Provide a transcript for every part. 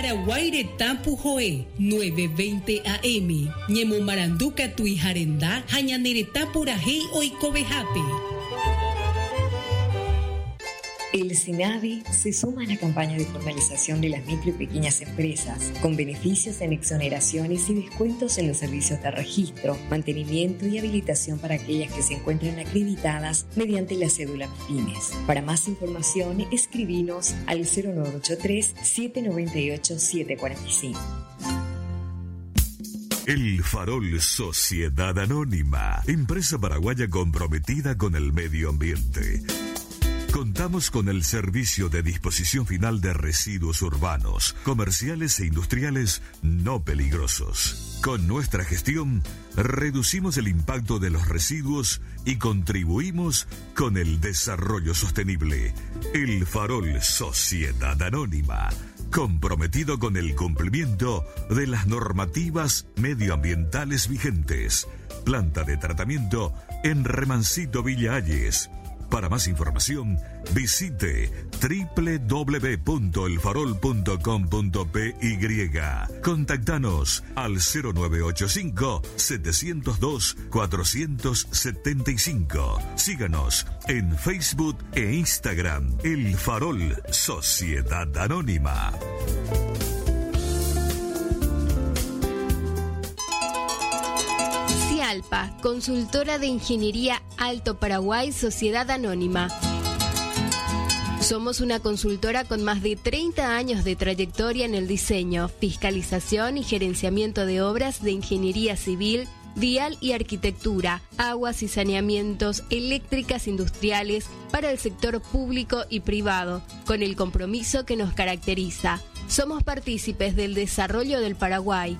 Paraguay Tampu Joe 9:20 AM. Ñemo Maranduca Tuijarendá, Jañanereta Purajei Oikobejape. El SINAVI se suma a la campaña de formalización de las micro y pequeñas empresas, con beneficios en exoneraciones y descuentos en los servicios de registro, mantenimiento y habilitación para aquellas que se encuentran acreditadas mediante la cédula MIPYMES. Para más información, escribinos al 0983-798-745. El Farol Sociedad Anónima, empresa paraguaya comprometida con el medio ambiente. Contamos con el servicio de disposición final de residuos urbanos, comerciales e industriales no peligrosos. Con nuestra gestión, reducimos el impacto de los residuos y contribuimos con el desarrollo sostenible. El Farol Sociedad Anónima, comprometido con el cumplimiento de las normativas medioambientales vigentes. Planta de tratamiento en Remancito Villa Ayes. Para más información, visite www.elfarol.com.py. Contactanos al 0985-702-475. Síganos en Facebook e Instagram. El Farol Sociedad Anónima. Cialpa, consultora de ingeniería Alto Paraguay, Sociedad Anónima. Somos una consultora con más de 30 años de trayectoria en el diseño, fiscalización y gerenciamiento de obras de ingeniería civil, vial y arquitectura, aguas y saneamientos, eléctricas industriales para el sector público y privado, con el compromiso que nos caracteriza. Somos partícipes del desarrollo del Paraguay.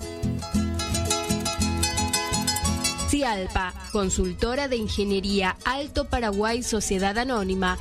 Cialpa, consultora de ingeniería Alto Paraguay, Sociedad Anónima.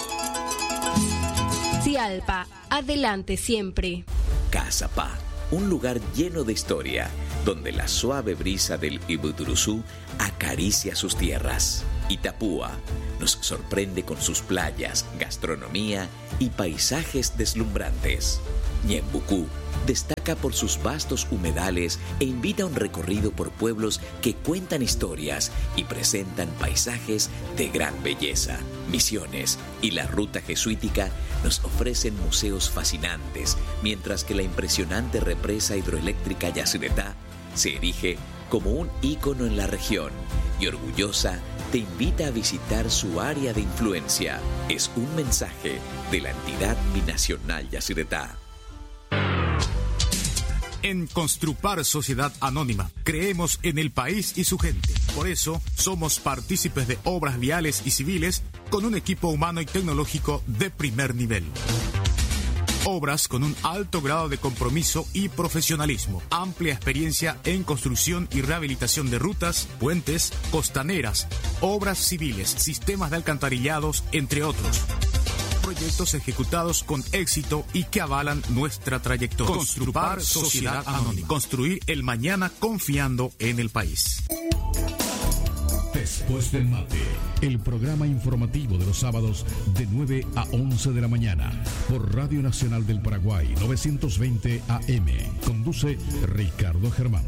Cialpa, adelante siempre. Casa Pa, un lugar lleno de historia, donde la suave brisa del Ibuturuzú acaricia sus tierras. Itapúa nos sorprende con sus playas, gastronomía y paisajes deslumbrantes. Ñembucú destaca por sus vastos humedales e invita a un recorrido por pueblos que cuentan historias y presentan paisajes de gran belleza. Misiones y la ruta jesuítica nos ofrecen museos fascinantes, mientras que la impresionante represa hidroeléctrica Yacyretá se erige como un ícono en la región y orgullosa te invita a visitar su área de influencia. Es un mensaje de la entidad binacional Yacyretá. En Construpar Sociedad Anónima creemos en el país y su gente. Por eso somos partícipes de obras viales y civiles con un equipo humano y tecnológico de primer nivel. Obras con un alto grado de compromiso y profesionalismo. Amplia experiencia en construcción y rehabilitación de rutas, puentes, costaneras, obras civiles, sistemas de alcantarillados, entre otros. Proyectos ejecutados con éxito y que avalan nuestra trayectoria. Construpar Sociedad Anónima. Construir el mañana confiando en el país. Después del mate, el programa informativo de los sábados de 9 a 11 de la mañana por Radio Nacional del Paraguay 920 AM. Conduce Ricardo Germán.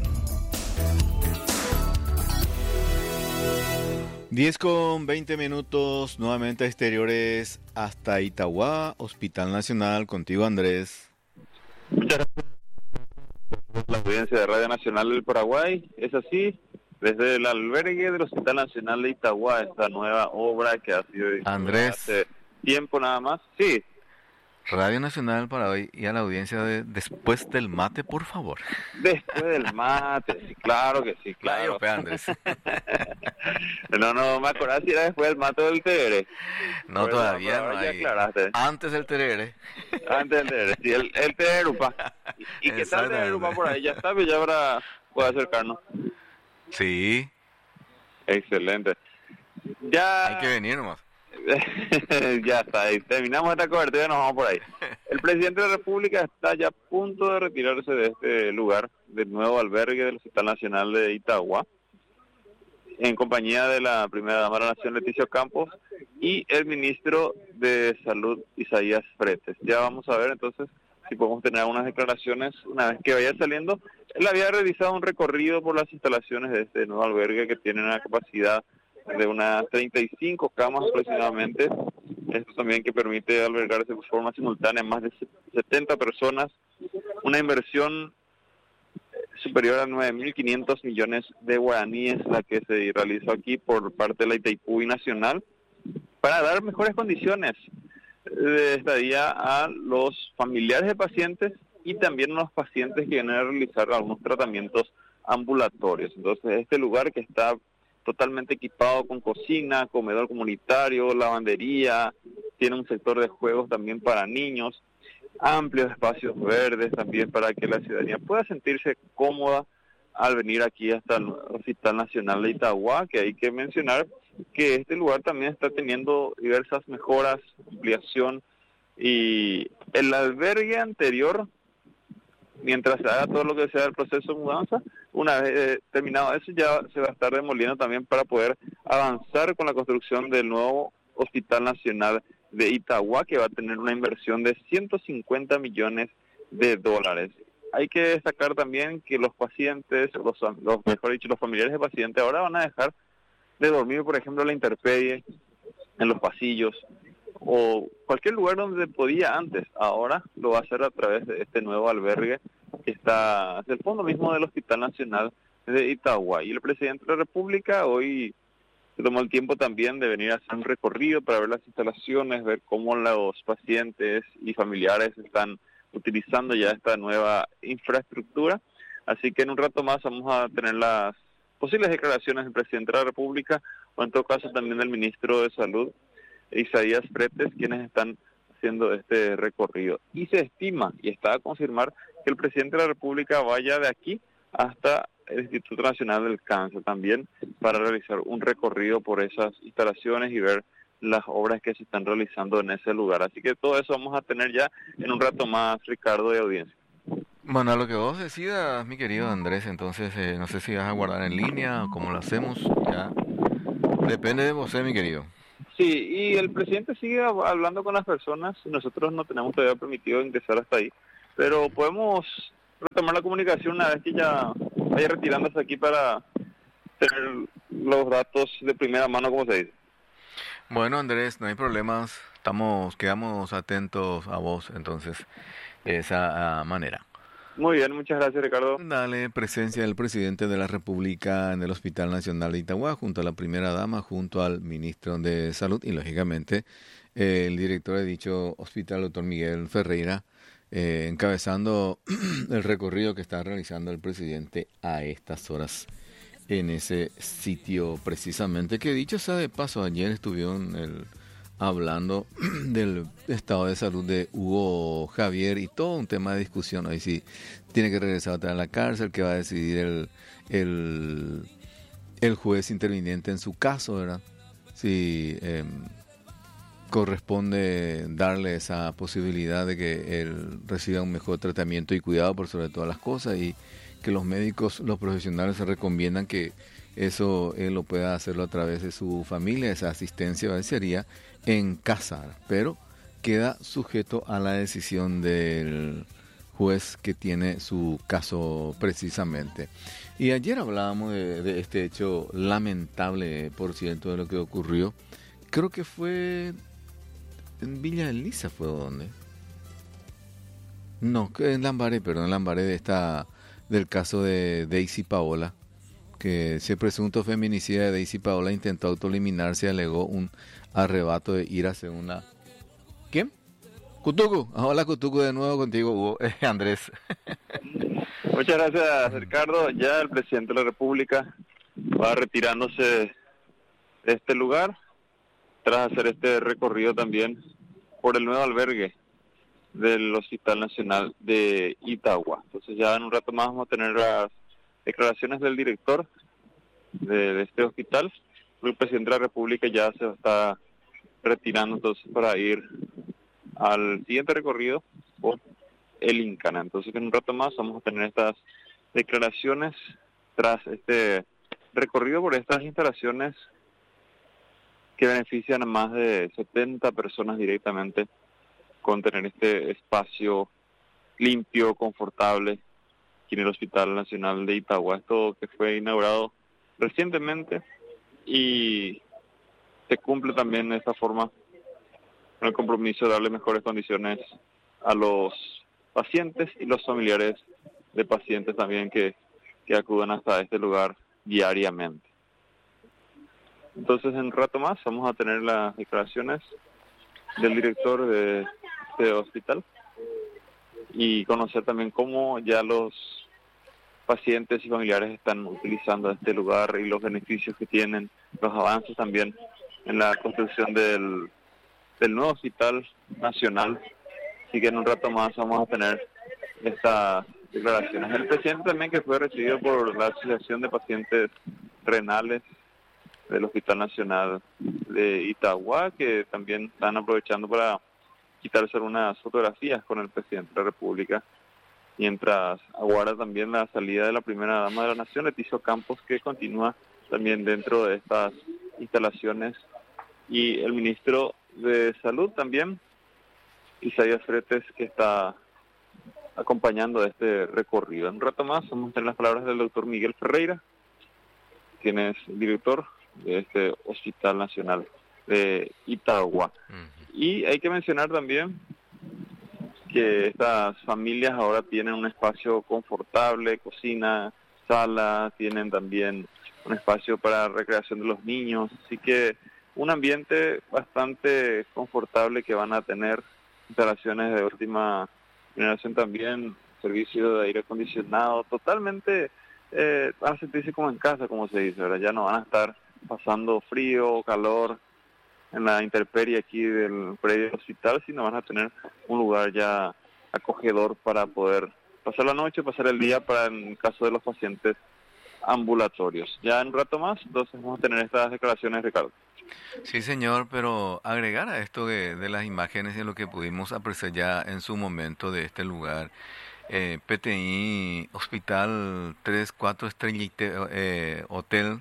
10:20, nuevamente exteriores hasta Itagua, Hospital Nacional, contigo Andrés. Muchas gracias. La audiencia de Radio Nacional del Paraguay, es así, desde el albergue del Hospital Nacional de Itagua, esta nueva obra que ha sido Andrés, hace tiempo nada más, sí. Radio Nacional para hoy y a la audiencia de Después del Mate, por favor. Después del mate, sí, claro que sí, claro. Andrés. No me acordaba si era después del mate o del terere. No, pero todavía no hay. Aclaraste. Antes del terere. Antes del terere, sí, el tererupa. ¿Y qué tal el tererupa por ahí? Ya está, ya habrá, puede acercarnos. Sí. Excelente. Ya... Hay que venir nomás. Ya está, ahí terminamos esta cobertura y nos vamos por ahí. El presidente de la República está ya a punto de retirarse de este lugar, del nuevo albergue del Hospital Nacional de Itagua, en compañía de la primera dama de la Nación, Leticia Campos, y el ministro de Salud, Isaías Fretes. Ya vamos a ver entonces si podemos tener algunas declaraciones una vez que vaya saliendo. Él había realizado un recorrido por las instalaciones de este nuevo albergue que tiene una capacidad de unas 35 camas aproximadamente. Esto también que permite albergarse de forma simultánea más de 70 personas. Una inversión superior a 9.500 millones de guaraníes la que se realizó aquí por parte de la Itaipú Nacional para dar mejores condiciones de estadía a los familiares de pacientes y también a los pacientes que vienen a realizar algunos tratamientos ambulatorios. Entonces, este lugar que está totalmente equipado con cocina, comedor comunitario, lavandería, tiene un sector de juegos también para niños, amplios espacios verdes también para que la ciudadanía pueda sentirse cómoda al venir aquí hasta el Hospital Nacional de Itagua, que hay que mencionar que este lugar también está teniendo diversas mejoras, ampliación, y el albergue anterior, mientras se haga todo lo que sea el proceso de mudanza, una vez terminado eso ya se va a estar demoliendo también para poder avanzar con la construcción del nuevo Hospital Nacional de Itagua, que va a tener una inversión de 150 millones de dólares. Hay que destacar también que los pacientes, mejor dicho, los familiares de pacientes ahora van a dejar de dormir, por ejemplo, en la intemperie, en los pasillos, o cualquier lugar donde podía antes. Ahora lo va a hacer a través de este nuevo albergue que está hacia el fondo mismo del Hospital Nacional de Itagua. Y el presidente de la República hoy se tomó el tiempo también de venir a hacer un recorrido para ver las instalaciones, ver cómo los pacientes y familiares están utilizando ya esta nueva infraestructura. Así que en un rato más vamos a tener las posibles declaraciones del presidente de la República, o en todo caso también del ministro de Salud, Isaías Pretes, quienes están haciendo este recorrido. Y se estima, y está a confirmar, que el presidente de la República vaya de aquí hasta el Instituto Nacional del Cáncer también para realizar un recorrido por esas instalaciones y ver las obras que se están realizando en ese lugar. Así que todo eso vamos a tener ya en un rato más, Ricardo, de audiencia. Bueno, a lo que vos decidas, mi querido Andrés, entonces no sé si vas a guardar en línea o cómo lo hacemos, ya depende de vos, mi querido. Sí, y el presidente sigue hablando con las personas, nosotros no tenemos todavía permitido ingresar hasta ahí, pero podemos retomar la comunicación una vez que ya vaya retirándose aquí para tener los datos de primera mano, como se dice. Bueno, Andrés, no hay problemas, quedamos atentos a vos, entonces, de esa manera. Muy bien, muchas gracias, Ricardo. Dale, presencia del presidente de la República en el Hospital Nacional de Itagua, junto a la primera dama, junto al ministro de Salud y, lógicamente, el director de dicho hospital, doctor Miguel Ferreira, encabezando el recorrido que está realizando el presidente a estas horas en ese sitio precisamente, que dicho sea de paso, ayer estuvieron hablando del estado de salud de Hugo Javier y todo un tema de discusión, ahí si tiene que regresar otra vez a la cárcel, que va a decidir el juez interviniente en su caso, ¿verdad? Si corresponde darle esa posibilidad de que él reciba un mejor tratamiento y cuidado por sobre todas las cosas, y que los médicos, los profesionales se recomiendan que eso él lo pueda hacerlo a través de su familia, esa asistencia sería en casa, pero queda sujeto a la decisión del juez que tiene su caso precisamente. Y ayer hablábamos de este hecho lamentable, por cierto, de lo que ocurrió. Creo que fue en Villa Elisa, ¿fue donde? No, en Lambaré, perdón, en Lambaré del caso de Daisy Paola, que ese presunto feminicida de Daisy Paola intentó autoeliminarse y alegó un arrebato de ira según la... ¿Quién? Cutucu. Hola, Cutucu, de nuevo contigo, Hugo. Andrés. Muchas gracias, Ricardo. Ya el presidente de la República va retirándose de este lugar tras hacer este recorrido también por el nuevo albergue del Hospital Nacional de Itagua. Entonces ya en un rato más vamos a tener las declaraciones del director de este hospital. El presidente de la República ya se está retirando entonces para ir al siguiente recorrido por el Incana. Entonces en un rato más vamos a tener estas declaraciones tras este recorrido por estas instalaciones que benefician a más de 70 personas directamente con tener este espacio limpio, confortable aquí en el Hospital Nacional de Itagua. Esto que fue inaugurado recientemente y se cumple también de esta forma con el compromiso de darle mejores condiciones a los pacientes y los familiares de pacientes también que acuden hasta este lugar diariamente. Entonces, en un rato más vamos a tener las declaraciones del director de este hospital y conocer también cómo ya los pacientes y familiares están utilizando este lugar y los beneficios que tienen, los avances también en la construcción del nuevo Hospital Nacional. Así que en un rato más vamos a tener estas declaraciones. El presidente también, que fue recibido por la Asociación de Pacientes Renales del Hospital Nacional de Itagua, que también están aprovechando para quitarse algunas fotografías con el presidente de la República, mientras aguarda también la salida de la primera dama de la Nación, Leticia Campos, que continúa también dentro de estas instalaciones, y el ministro de Salud también, Isaías Fretes, que está acompañando este recorrido. En un rato más vamos a tener las palabras del doctor Miguel Ferreira, quien es director de este Hospital Nacional de Itagua. Y hay que mencionar también que estas familias ahora tienen un espacio confortable, cocina, sala, tienen también un espacio para recreación de los niños, así que un ambiente bastante confortable que van a tener, instalaciones de última generación también, servicio de aire acondicionado, totalmente van a sentirse como en casa, como se dice, ¿verdad? Ya no van a estar pasando frío o calor en la intemperie aquí del predio del hospital, sino van a tener un lugar ya acogedor para poder pasar la noche, pasar el día, para en el caso de los pacientes ambulatorios. Ya en un rato más, entonces vamos a tener estas declaraciones, Ricardo. Sí, señor, pero agregar a esto de las imágenes y lo que pudimos apreciar ya en su momento de este lugar, PTI, Hospital 3-4 estrellas, Hotel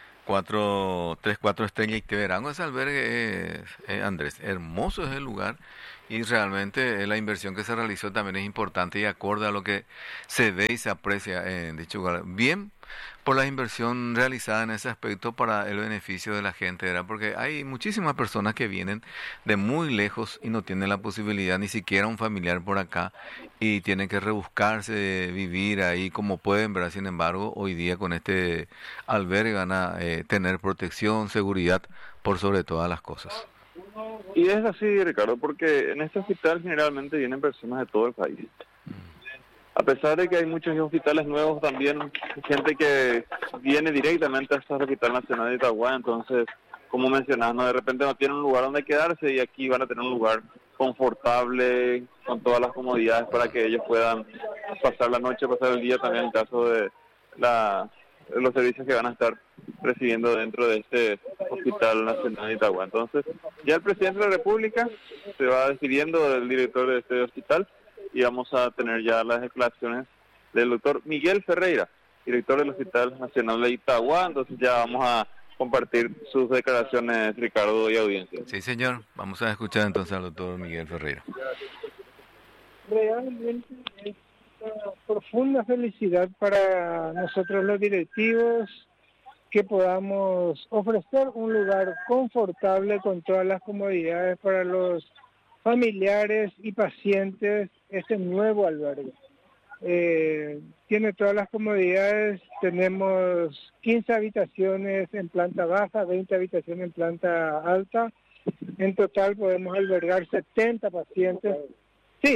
3-4 estrellas y Verango, ese albergue, Andrés, hermoso es el lugar, y realmente la inversión que se realizó también es importante y acorde a lo que se ve y se aprecia en dicho lugar. Bien por la inversión realizada en ese aspecto para el beneficio de la gente, ¿verdad? Porque hay muchísimas personas que vienen de muy lejos y no tienen la posibilidad ni siquiera un familiar por acá y tienen que rebuscarse, vivir ahí como pueden, ¿verdad? Sin embargo, hoy día con este albergue van a tener protección, seguridad por sobre todas las cosas. Y es así, Ricardo, porque en este hospital generalmente vienen personas de todo el país. A pesar de que hay muchos hospitales nuevos, también gente que viene directamente a este Hospital Nacional de Itagua, entonces, como mencionas, ¿no? De repente no tienen un lugar donde quedarse y aquí van a tener un lugar confortable, con todas las comodidades para que ellos puedan pasar la noche, pasar el día también en caso de los servicios que van a estar recibiendo dentro de este Hospital Nacional de Itagua. Entonces, ya el presidente de la República se va despidiendo del director de este hospital y vamos a tener ya las declaraciones del doctor Miguel Ferreira, director del Hospital Nacional de Itagua. Entonces ya vamos a compartir sus declaraciones, Ricardo, y audiencia. Sí, señor. Vamos a escuchar entonces al doctor Miguel Ferreira. Realmente es una profunda felicidad para nosotros los directivos que podamos ofrecer un lugar confortable con todas las comodidades para los familiares y pacientes, este nuevo albergue. Tiene todas las comodidades, tenemos 15 habitaciones en planta baja, 20 habitaciones en planta alta, en total podemos albergar 70 pacientes. Sí,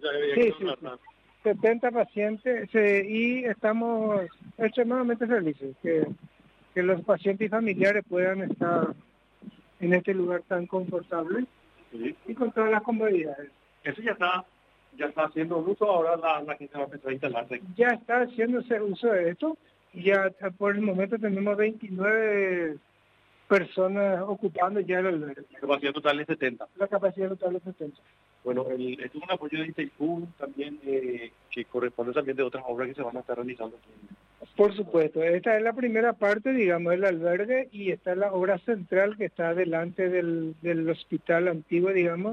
70 pacientes, y estamos extremadamente felices que los pacientes y familiares puedan estar en este lugar tan confortable. Sí. Y con todas las comodidades. Eso ya está haciendo uso, ahora la gente va a empezar a instalarse. Ya está haciéndose uso de esto, ya por el momento tenemos 29 personas ocupando ya el albergue. La capacidad total es 70. La capacidad total es 70. Bueno, esto es un apoyo de Itaipú también, que corresponde también de otras obras que se van a estar realizando. Por supuesto, esta es la primera parte, digamos, del albergue, y está la obra central que está delante del hospital antiguo, digamos,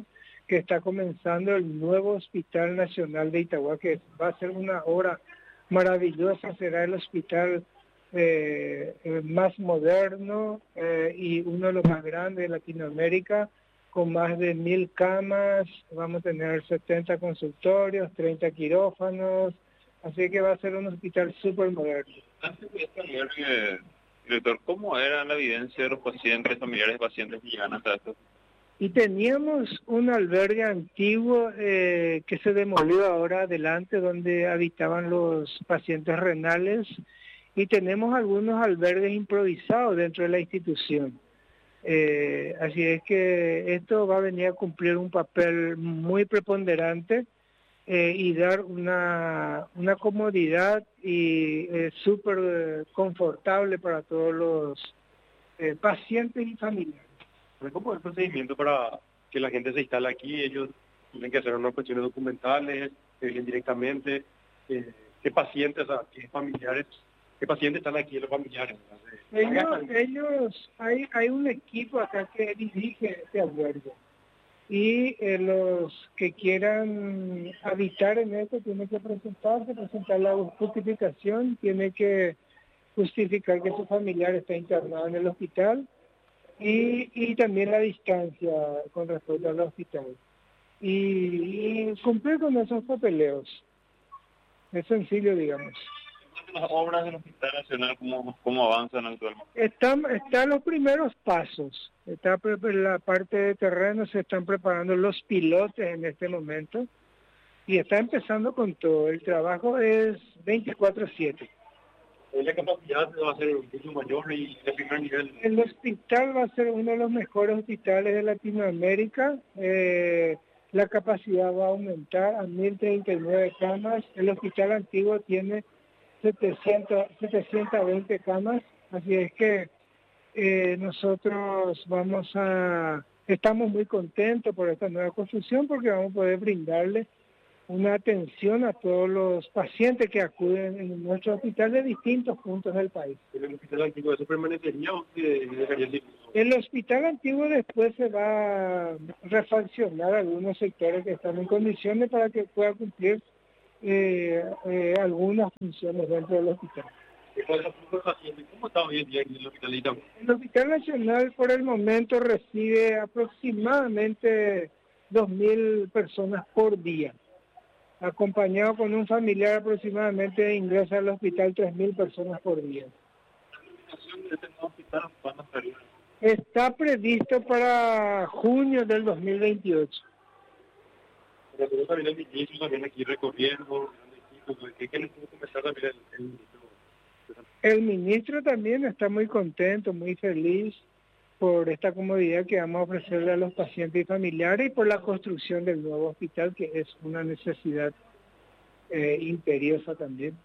que está comenzando el nuevo Hospital Nacional de Itagua, que va a ser una obra maravillosa, será el hospital más moderno y uno de los más grandes de Latinoamérica, con más de 1.000 camas, vamos a tener 70 consultorios, 30 quirófanos, así que va a ser un hospital súper moderno. Antes de esto, director, ¿cómo era la vivencia de los pacientes, familiares de pacientes que llegan hasta esto? Y teníamos un albergue antiguo que se demolió ahora adelante, donde habitaban los pacientes renales, y tenemos algunos albergues improvisados dentro de la institución. Así es que esto va a venir a cumplir un papel muy preponderante y dar una comodidad y súper confortable para todos los pacientes y familiares. ¿Cómo es el procedimiento para que la gente se instale aquí? Ellos tienen que hacer unas cuestiones documentales, que vienen directamente. ¿Qué pacientes, qué familiares, qué pacientes están aquí, los familiares? Ellos hay un equipo acá que dirige este albergue. Y los que quieran habitar en esto tienen que presentar la justificación, tiene que justificar que su familiar está internado en el hospital y también la distancia con respecto al hospital. Y cumplir con esos papeleos. Es sencillo, digamos. Las obras del Hospital Nacional, ¿cómo avanzan actualmente? Están los primeros pasos. Está la parte de terreno, se están preparando los pilotes en este momento y está empezando con todo. El trabajo es 24/7. La capacidad va a ser mucho mayor y de primer nivel. El hospital va a ser uno de los mejores hospitales de Latinoamérica. La capacidad va a aumentar a 1.039 camas. El hospital antiguo tiene 720 camas, así es que nosotros estamos muy contentos por esta nueva construcción porque vamos a poder brindarle una atención a todos los pacientes que acuden en nuestro hospital de distintos puntos del país. ¿El hospital antiguo eso permanecería o dejaría así? El hospital antiguo después se va a refaccionar algunos sectores que están en condiciones para que pueda cumplir algunas funciones dentro del hospital. ¿Cómo está hoy en día en el hospital Itagua? El Hospital Nacional por el momento recibe aproximadamente 2.000 personas por día. Acompañado con un familiar aproximadamente ingresa al hospital 3.000 personas por día. Está previsto para junio del 2028. Pero también el ministro también aquí recorriendo, ¿qué les puedo comentar también el ministro? El ministro también está muy contento, muy feliz por esta comodidad que vamos a ofrecerle a los pacientes y familiares y por la construcción del nuevo hospital, que es una necesidad imperiosa también.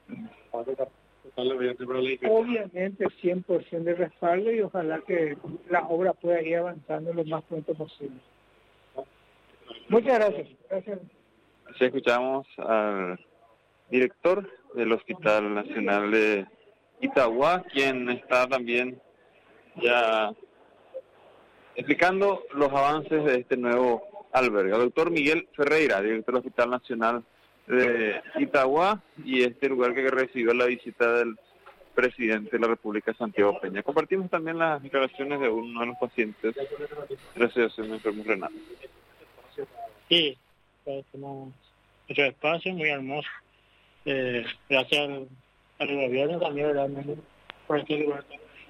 Obviamente 100% de respaldo y ojalá que la obra pueda ir avanzando lo más pronto posible. Muchas gracias. Gracias. Así escuchamos al director del Hospital Nacional de Itagua, quien está también ya explicando los avances de este nuevo albergue. El doctor Miguel Ferreira, director del Hospital Nacional de Itagua, y este lugar que recibió la visita del presidente de la República, Santiago Peña. Compartimos también las declaraciones de uno de los pacientes de la Asociación de Enfermos Renales. Sí, tenemos mucho espacio, muy hermoso. Gracias al gobierno también, realmente, por este lugar.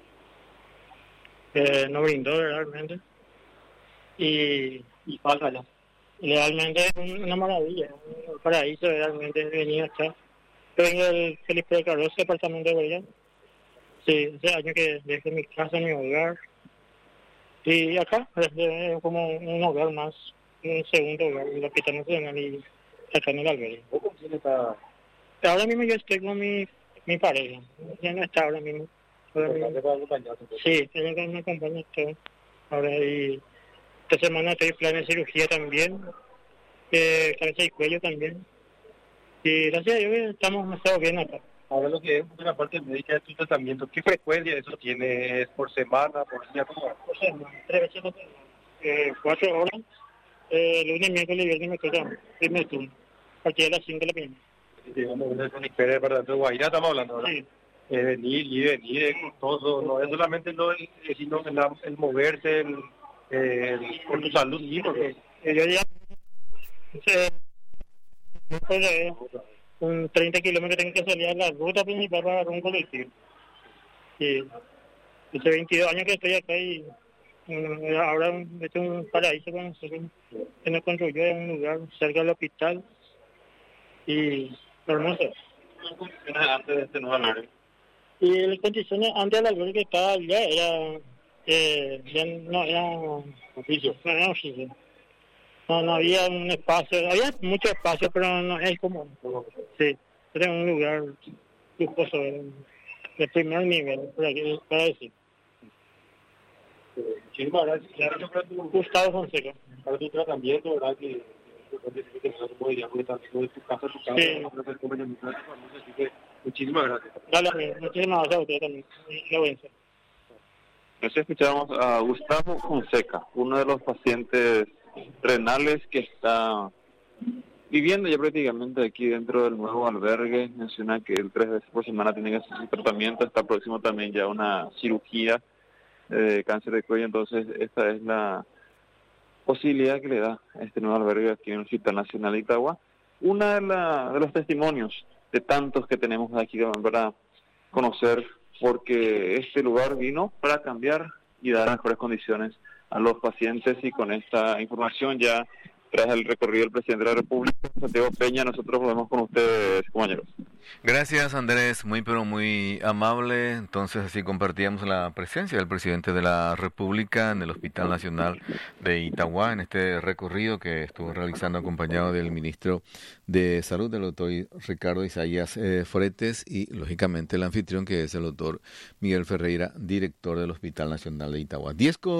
Nos brindó realmente. Y págalo. Realmente es una maravilla, un paraíso realmente venir acá. Yo vengo del Felipe de Carlos, departamento de Guayán. Sí, hace años que dejé mi casa, mi hogar. Y acá es como un hogar más, un segundo hogar, el Hospital Nacional y acá en el albergue. Ahora mismo yo estoy con mi pareja, ya no está ahora mismo. Sí, ella que me acompaña todo. Ahora y esta semana estoy en plan de cirugía también, cabeza y cuello también. Y gracias a Dios estamos bien acá. Ahora lo que es la parte médica de tu tratamiento, ¿qué frecuencia eso tiene? ¿Es por semana, por día? ¿Cómo? Por semana, 3 veces por semana. 4 horas lunes, miércoles y viernes me toca primer turno, a partir de las 5 de la mañana. Digamos, una Sonispera de departamento de Guairá, estamos hablando ahora. Sí. Venir, es costoso, no es solamente sino el moverse, por tu salud mismo. Yo ya un 30 kilómetros tengo que salir a la ruta principal para un colectivo. Y hace 22 años que estoy acá y ahora este es un paraíso con nosotros, que nos construyó en un lugar cerca del hospital y hermoso. Antes de este nuevo albergue. Y las condiciones antes del albergue que estaba allá ya no era oficio. No había un espacio, había mucho espacio, pero no es como, sí, era un lugar lujoso, de primer nivel, para decir. Muchísimas gracias. Gustavo Fonseca. Para tu tratamiento, ¿verdad? Que tu casa, sí. Así que muchísimas gracias. Dale, muchísimas gracias a usted también. Nos escuchamos a Gustavo Fonseca, uno de los pacientes renales que está viviendo ya prácticamente aquí dentro del nuevo albergue. Menciona que 3 veces por semana tiene que hacer su tratamiento. Está próximo también ya una cirugía de cáncer de cuello. Entonces esta es la posibilidad que le da este nuevo albergue aquí en el Hospital Nacional de Itagua. Una de los testimonios de tantos que tenemos aquí para conocer, porque este lugar vino para cambiar y dar mejores condiciones a los pacientes. Y con esta información ya tras el recorrido del presidente de la República, Santiago Peña, nosotros volvemos con ustedes, compañeros. Gracias, Andrés, muy amable. Entonces así compartíamos la presencia del presidente de la República en el Hospital Nacional de Itagua en este recorrido que estuvo realizando acompañado del ministro de Salud, del doctor Ricardo Isaías Fretes, y lógicamente el anfitrión, que es el doctor Miguel Ferreira, director del Hospital Nacional de Itagua.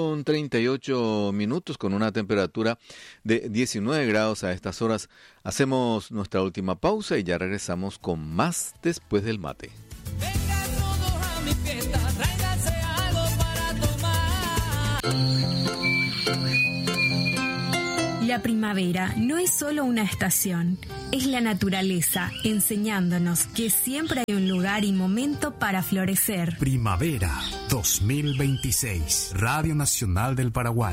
10:38 con una temperatura de 19 grados a estas horas. Hacemos nuestra última pausa y ya regresamos con más después del mate. Vengan todos a mi fiesta, tráiganse algo para tomar. La primavera no es solo una estación, es la naturaleza enseñándonos que siempre hay un lugar y momento para florecer. Primavera 2026, Radio Nacional del Paraguay.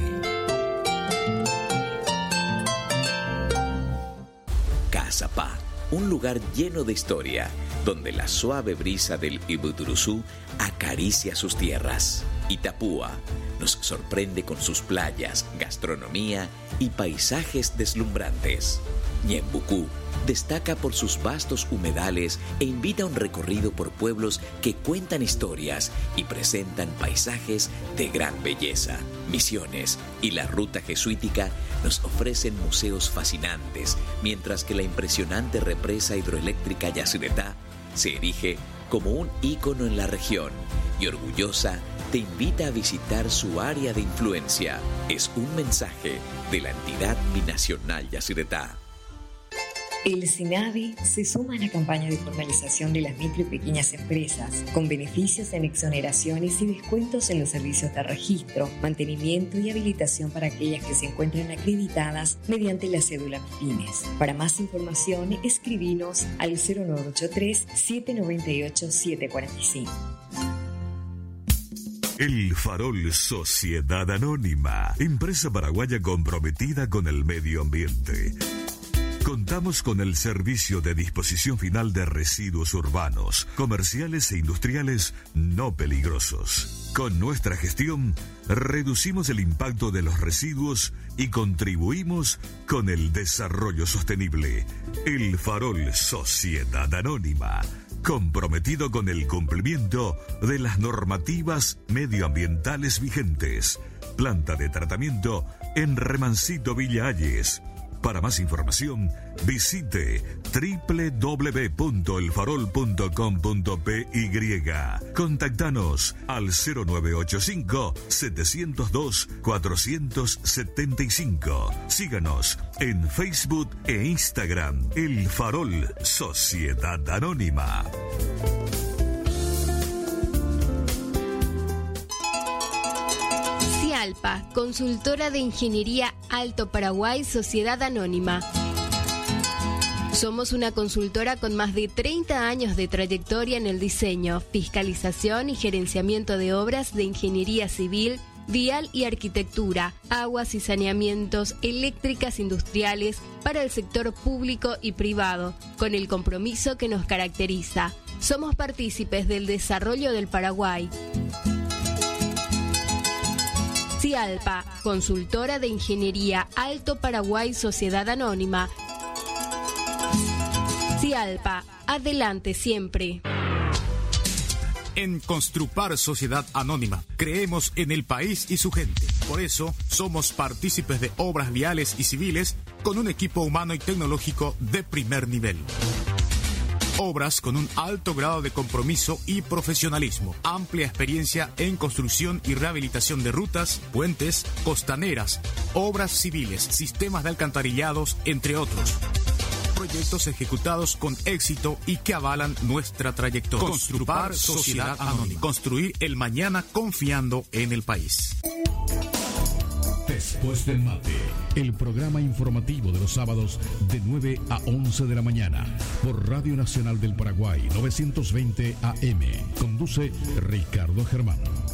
Cazapá, un lugar lleno de historia, donde la suave brisa del Ibuturuzú acaricia sus tierras. Itapúa nos sorprende con sus playas, gastronomía y paisajes deslumbrantes. Ñembucú destaca por sus vastos humedales e invita a un recorrido por pueblos que cuentan historias y presentan paisajes de gran belleza. Misiones y la ruta jesuítica nos ofrecen museos fascinantes, mientras que la impresionante represa hidroeléctrica Yacyretá se erige como un ícono en la región y orgullosa te invita a visitar su área de influencia. Es un mensaje de la entidad binacional Yacyretá. El SINAVI se suma a la campaña de formalización de las micro y pequeñas empresas, con beneficios en exoneraciones y descuentos en los servicios de registro, mantenimiento y habilitación para aquellas que se encuentran acreditadas mediante la cédula MIPYMES. Para más información, escribinos al 0983-798-745. El Farol Sociedad Anónima, empresa paraguaya comprometida con el medio ambiente. Contamos con el servicio de disposición final de residuos urbanos, comerciales e industriales no peligrosos. Con nuestra gestión, reducimos el impacto de los residuos y contribuimos con el desarrollo sostenible. El Farol Sociedad Anónima, comprometido con el cumplimiento de las normativas medioambientales vigentes. Planta de tratamiento en Remancito Villa Ayes. Para más información, visite www.elfarol.com.py. Contactanos al 0985-702-475. Síganos en Facebook e Instagram. El Farol Sociedad Anónima. Cialpa, consultora de ingeniería Alto Paraguay, Sociedad Anónima. Somos una consultora con más de 30 años de trayectoria en el diseño, fiscalización y gerenciamiento de obras de ingeniería civil, vial y arquitectura, aguas y saneamientos, eléctricas industriales para el sector público y privado, con el compromiso que nos caracteriza. Somos partícipes del desarrollo del Paraguay. Cialpa, consultora de ingeniería Alto Paraguay, Sociedad Anónima. Cialpa, adelante siempre. En Construpar Sociedad Anónima, creemos en el país y su gente. Por eso, somos partícipes de obras viales y civiles con un equipo humano y tecnológico de primer nivel. Obras con un alto grado de compromiso y profesionalismo. Amplia experiencia en construcción y rehabilitación de rutas, puentes, costaneras, obras civiles, sistemas de alcantarillados, entre otros. Proyectos ejecutados con éxito y que avalan nuestra trayectoria. Construpar Sociedad Anónima. Construir el mañana confiando en el país. Después del mate, el programa informativo de los sábados de 9 a 11 de la mañana por Radio Nacional del Paraguay 920 AM. Conduce Ricardo Germán.